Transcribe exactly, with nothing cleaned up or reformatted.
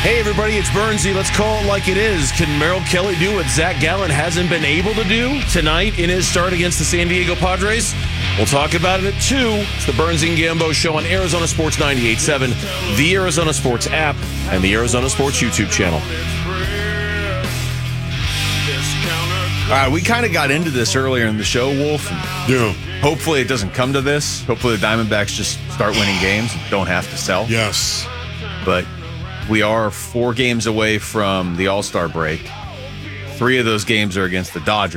Hey, everybody, it's Bernsey. Let's call it like it is. Can Merrill Kelly do what Zach Gallen hasn't been able to do tonight in his start against the San Diego Padres? We'll talk about it at two. It's the Bernsey and Gambo Show on Arizona Sports ninety-eight point seven, the Arizona Sports app, and the Arizona Sports YouTube channel. All right, we kind of got into this earlier in the show, Wolf. Yeah. Hopefully it doesn't come to this. Hopefully the Diamondbacks just start winning games and don't have to sell. Yes. But we are four games away from the All-Star break. Three of those games are against the Dodgers.